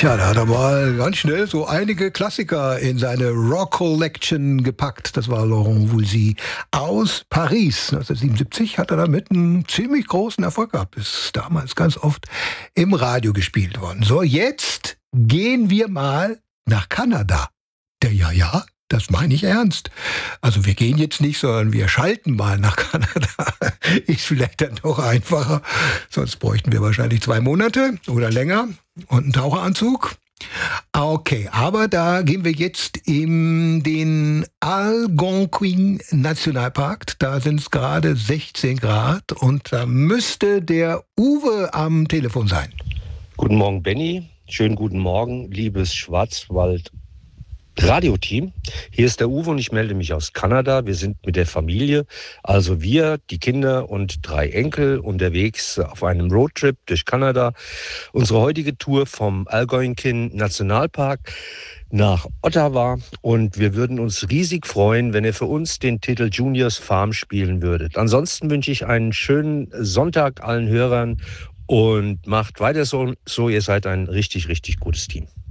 Tja, da hat er mal ganz schnell so einige Klassiker in seine Rock Collection gepackt. Das war Laurent Voulzy aus Paris. 1977 hat er damit einen ziemlich großen Erfolg gehabt. Ist damals ganz oft im Radio gespielt worden. So, jetzt gehen wir mal nach Kanada. Ja, das meine ich ernst. Also wir gehen jetzt nicht, sondern wir schalten mal nach Kanada. Ist vielleicht dann doch einfacher. Sonst bräuchten wir wahrscheinlich 2 Monate oder länger und einen Taucheranzug. Okay, aber da gehen wir jetzt in den Algonquin Nationalpark. Da sind es gerade 16 Grad und da müsste der Uwe am Telefon sein. Guten Morgen, Benny. Schönen guten Morgen, liebes Schwarzwald Radioteam. Hier ist der Uwe und ich melde mich aus Kanada. Wir sind mit der Familie, also wir, die Kinder und 3 Enkel, unterwegs auf einem Roadtrip durch Kanada. Unsere heutige Tour vom Algonquin Nationalpark nach Ottawa und wir würden uns riesig freuen, wenn ihr für uns den Titel Juniors Farm spielen würdet. Ansonsten wünsche ich einen schönen Sonntag allen Hörern und macht weiter so, ihr seid ein richtig, richtig gutes Team.